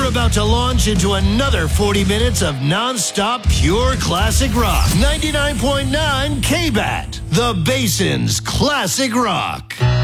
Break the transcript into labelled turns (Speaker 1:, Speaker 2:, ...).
Speaker 1: about to launch into another 40 minutes of non-stop pure classic rock. 99.9 KBAT, the Basin's Classic Rock.